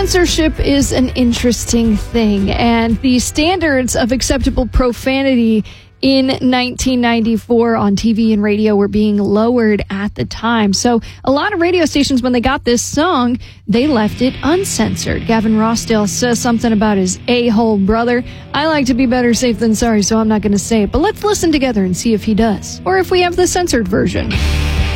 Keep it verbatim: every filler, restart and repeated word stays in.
Censorship is an interesting thing, and the standards of acceptable profanity in nineteen ninety-four on T V and radio were being lowered at the time. So a lot of radio stations, when they got this song, they left it uncensored. Gavin Rossdale says something about his a-hole brother. I like to be better safe than sorry, so I'm not going to say it. But let's listen together and see if he does, or if we have the censored version.